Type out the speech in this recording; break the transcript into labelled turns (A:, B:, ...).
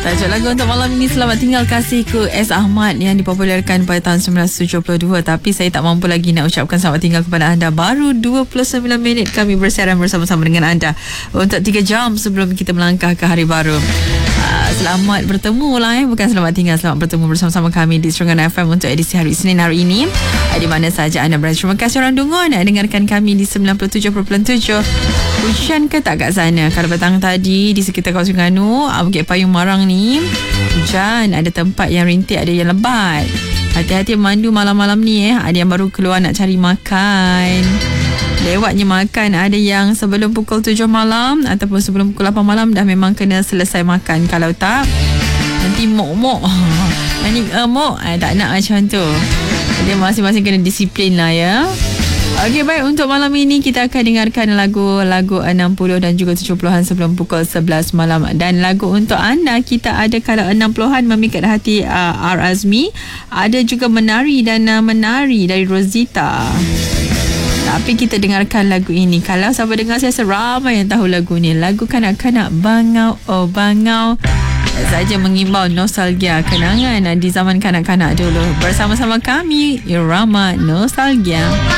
A: Tajuk lagu untuk malam ini Selamat Tinggal Kasihku S. Ahmad yang dipopularkan pada tahun 1972. Tapi saya tak mampu lagi nak ucapkan selamat tinggal kepada anda. Baru 29 minit kami bersiaran bersama-sama dengan anda untuk 3 jam sebelum kita melangkah ke hari baru. Selamat bertemu lah bukan selamat tinggal. Selamat bertemu bersama-sama kami di Terengganu FM untuk edisi hari Isnin hari ini. Di mana saja anda berada. Terima kasih orang Dungun dengarkan kami di 97.7. Hujan ke tak kat sana? Kalau petang tadi di sekitar kawasan Terengganu, Bukit Payung Marang ni hujan. Ada tempat yang rintik, ada yang lebat. Hati-hati mandu malam-malam ni Ada yang baru keluar nak cari makan. Lewatnya makan, ada yang sebelum pukul 7 malam ataupun sebelum pukul 8 malam dah memang kena selesai makan. Kalau tak, nanti mok-mok nanti mok tak nak macam tu. Jadi masing-masing kena disiplin lah ya. Okey, baik, untuk malam ini kita akan dengarkan lagu-lagu 60 dan juga 70-an sebelum pukul 11 malam. Dan lagu untuk anda, kita ada kalau 60-an Memikat Hati R. Azmi, ada juga Menari dan Menari dari Rosita. Tapi kita dengarkan lagu ini. Kalau sahabat dengar, saya ramai yang tahu lagu ni. Lagu kanak-kanak Bangau oh Bangau saja mengimbau nostalgia kenangan di zaman kanak-kanak dulu. Bersama-sama kami, Irama Nostalgia.